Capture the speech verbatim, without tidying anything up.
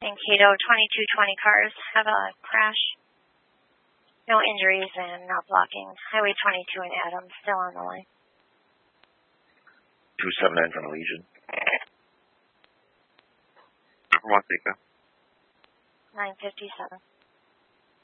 Mankato, twenty-two twenty cars have a crash. No injuries and not blocking. Highway twenty-two in Adams, still on the line. two seven nine from Legion. Number one, take that. nine fifty-seven.